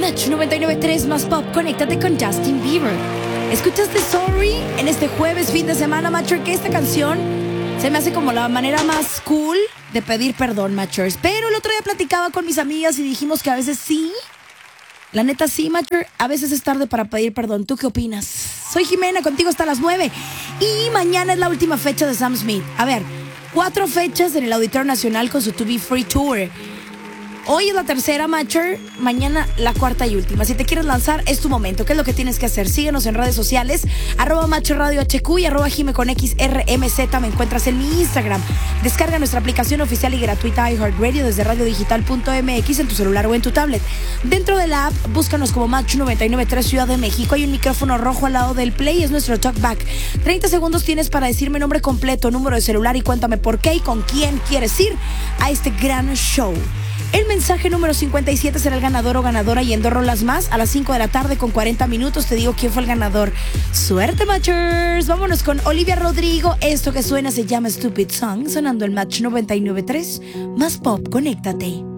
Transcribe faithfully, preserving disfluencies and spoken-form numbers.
Match noventa y nueve punto tres más pop, conéctate con Justin Bieber. ¿Escuchaste Sorry en este jueves, fin de semana, Matcher? Que esta canción se me hace como la manera más cool de pedir perdón, Matchers. Pero el otro día platicaba con mis amigas y dijimos que a veces sí, la neta sí, Matcher, a veces es tarde para pedir perdón. ¿Tú qué opinas? Soy Jimena, contigo hasta las nueve. Y mañana es la última fecha de Sam Smith. A ver, cuatro fechas en el Auditorio Nacional con su To Be Free Tour. Hoy es la tercera, Matcher, mañana la cuarta y última. Si te quieres lanzar, es tu momento. ¿Qué es lo que tienes que hacer? Síguenos en redes sociales, arroba Matcher Radio H Q y arroba Jime con X R M Z. Me encuentras en mi Instagram. Descarga nuestra aplicación oficial y gratuita iHeartRadio desde radio digital punto m x en tu celular o en tu tablet. Dentro de la app, búscanos como Match noventa y nueve punto tres Ciudad de México. Hay un micrófono rojo al lado del play, es nuestro talkback. treinta segundos tienes para decirme nombre completo, número de celular y cuéntame por qué y con quién quieres ir a este gran show. El mensaje número cincuenta y siete será el ganador o ganadora y en dos rolas más a las cinco de la tarde con cuarenta minutos te digo quién fue el ganador. ¡Suerte, Matchers! Vámonos con Olivia Rodrigo. Esto que suena se llama Stupid Song, sonando el Match noventa y nueve punto tres más pop. Conéctate.